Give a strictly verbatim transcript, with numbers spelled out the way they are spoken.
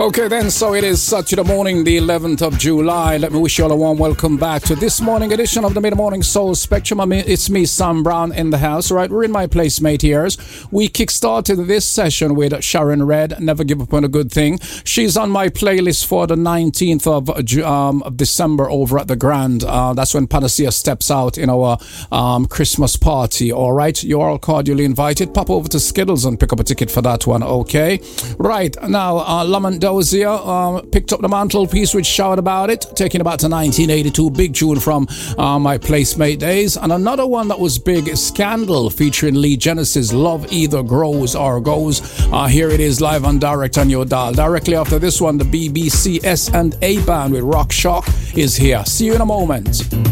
Okay then, so it is Saturday morning, the eleventh of July. Let me wish you all a warm welcome back to this morning edition of the Mid-Morning Soul Spectrum. I mean, it's me, Sam Brown, in the house. Right, we're in my place, mate, here. We kick-started this session with Sharon Red, Never Give Up on a Good Thing. She's on my playlist for the nineteenth of, um, of December over at the Grand. Uh, that's when Panacea steps out in our um, Christmas party, all right? You're all cordially invited. Pop over to Skittles and pick up a ticket for that one, okay? Right, now, uh, Lamont Dozier um, picked up the mantelpiece with Shout About It, taking about to nineteen eighty-two, big tune from uh, my placemate days. And another one that was big, Scandal, featuring Lee Genesis, Love Either Grows or Goes. Uh, here it is live and direct on your dial. Directly after this one, the B B C S and A Band with Rock Shock is here. See you in a moment.